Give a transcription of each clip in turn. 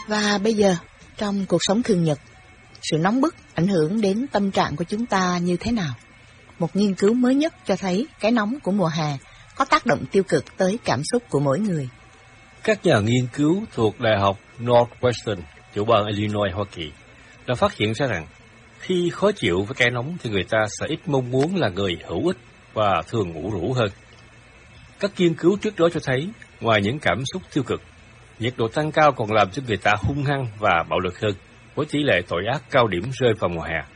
Và bây giờ, trong cuộc sống thường nhật, sự nóng bức ảnh hưởng đến tâm trạng của chúng ta như thế nào? Một nghiên cứu mới nhất cho thấy cái nóng của mùa hè có tác động tiêu cực tới cảm xúc của mỗi người. Các nhà nghiên cứu thuộc Đại học Northwestern, tiểu bang Illinois, Hoa Kỳ, đã phát hiện ra rằng khi khó chịu với cái nóng thì người ta sẽ ít mong muốn là người hữu ích và thường ngủ rũ hơn. Các nghiên cứu trước đó cho thấy, ngoài những cảm xúc tiêu cực, nhiệt độ tăng cao còn làm cho người ta hung hăng và bạo lực hơn, với tỷ lệ tội ác cao điểm rơi vào mùa hè.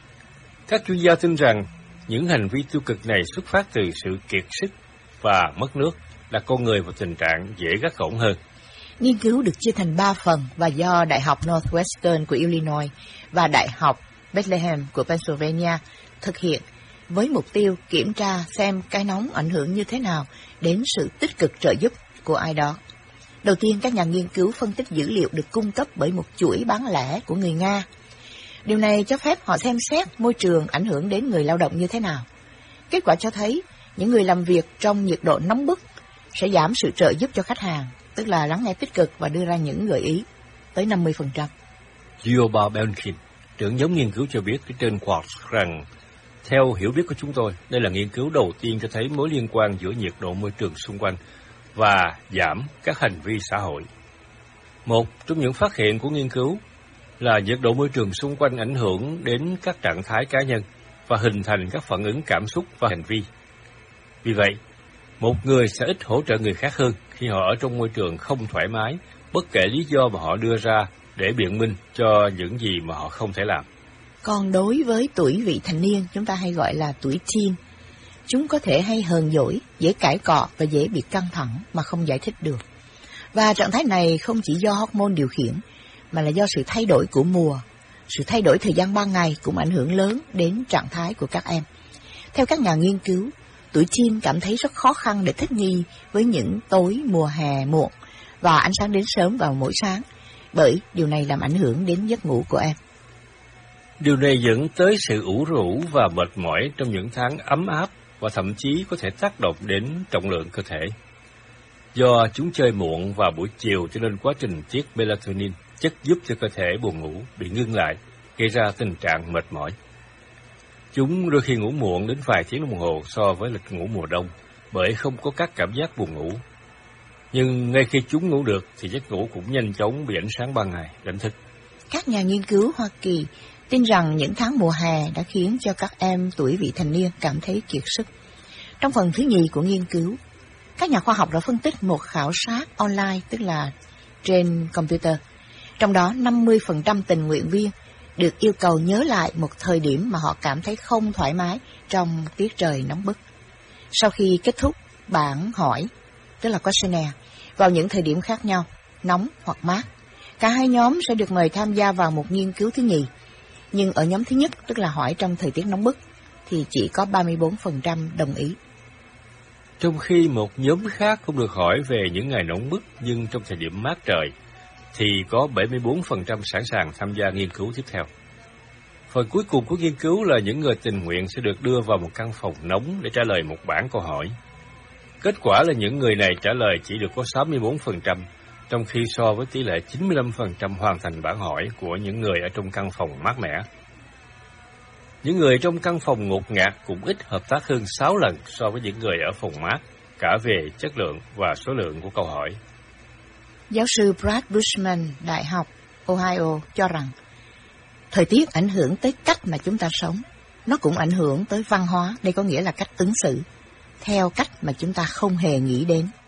Các chuyên gia tin rằng những hành vi tiêu cực này xuất phát từ sự kiệt sức và mất nước, đặt con người vào tình trạng dễ gắt gỏng hơn. Nghiên cứu được chia thành 3 phần và do Đại học Northwestern của Illinois và Đại học Bethlehem của Pennsylvania thực hiện với mục tiêu kiểm tra xem cái nóng ảnh hưởng như thế nào đến sự tích cực trợ giúp của ai đó. Đầu tiên, các nhà nghiên cứu phân tích dữ liệu được cung cấp bởi một chuỗi bán lẻ của người Nga. Điều này cho phép họ xem xét môi trường ảnh hưởng đến người lao động như thế nào. Kết quả cho thấy, những người làm việc trong nhiệt độ nóng bức sẽ giảm sự trợ giúp cho khách hàng, tức là lắng nghe tích cực và đưa ra những gợi ý, tới 50%. Lyoba Belkin, trưởng nhóm nghiên cứu cho biết trên Quartz rằng, theo hiểu biết của chúng tôi, đây là nghiên cứu đầu tiên cho thấy mối liên quan giữa nhiệt độ môi trường xung quanh và giảm các hành vi xã hội. Một trong những phát hiện của nghiên cứu là nhiệt độ môi trường xung quanh ảnh hưởng đến các trạng thái cá nhân và hình thành các phản ứng cảm xúc và hành vi. Vì vậy, một người sẽ ít hỗ trợ người khác hơn khi họ ở trong môi trường không thoải mái, bất kể lý do mà họ đưa ra để biện minh cho những gì mà họ không thể làm. Còn đối với tuổi vị thành niên, chúng ta hay gọi là tuổi teen, chúng có thể hay hờn dỗi, dễ cãi cọ và dễ bị căng thẳng mà không giải thích được. Và trạng thái này không chỉ do hormone điều khiển, mà là do sự thay đổi của mùa. Sự thay đổi thời gian ban ngày cũng ảnh hưởng lớn đến trạng thái của các em. Theo các nhà nghiên cứu, tuổi teen cảm thấy rất khó khăn để thích nghi với những tối mùa hè muộn và ánh sáng đến sớm vào mỗi sáng, bởi điều này làm ảnh hưởng đến giấc ngủ của em. Điều này dẫn tới sự ủ rũ và mệt mỏi trong những tháng ấm áp và thậm chí có thể tác động đến trọng lượng cơ thể. Do chúng chơi muộn vào buổi chiều cho nên quá trình tiết melatonin, chất giúp cho cơ thể buồn ngủ, bị ngưng lại, gây ra tình trạng mệt mỏi. Chúng đôi khi ngủ muộn đến vài tiếng đồng hồ so với lịch ngủ mùa đông, bởi không có các cảm giác buồn ngủ. Nhưng ngay khi chúng ngủ được thì giấc ngủ cũng nhanh chóng bị ánh sáng ban ngày đánh thức. Các nhà nghiên cứu Hoa Kỳ tin rằng những tháng mùa hè đã khiến cho các em tuổi vị thành niên cảm thấy kiệt sức. Trong phần thứ nhì của nghiên cứu, các nhà khoa học đã phân tích một khảo sát online, tức là trên computer. Trong đó 50% tình nguyện viên được yêu cầu nhớ lại một thời điểm mà họ cảm thấy không thoải mái trong tiết trời nóng bức. Sau khi kết thúc bảng hỏi, tức là questionnaire, vào những thời điểm khác nhau, nóng hoặc mát, cả hai nhóm sẽ được mời tham gia vào một nghiên cứu thứ nhì. Nhưng ở nhóm thứ nhất, tức là hỏi trong thời tiết nóng bức, thì chỉ có 34% đồng ý. Trong khi một nhóm khác cũng được hỏi về những ngày nóng bức nhưng trong thời điểm mát trời, thì có 74% sẵn sàng tham gia nghiên cứu tiếp theo. Phần cuối cùng của nghiên cứu là những người tình nguyện sẽ được đưa vào một căn phòng nóng để trả lời một bảng câu hỏi. Kết quả là những người này trả lời chỉ được có 64%, trong khi so với tỷ lệ 95% hoàn thành bản hỏi của những người ở trong căn phòng mát mẻ. Những người trong căn phòng ngột ngạt cũng ít hợp tác hơn 6 lần so với những người ở phòng mát, cả về chất lượng và số lượng của câu hỏi. Giáo sư Brad Bushman, Đại học Ohio cho rằng, thời tiết ảnh hưởng tới cách mà chúng ta sống. Nó cũng ảnh hưởng tới văn hóa, đây có nghĩa là cách ứng xử, theo cách mà chúng ta không hề nghĩ đến.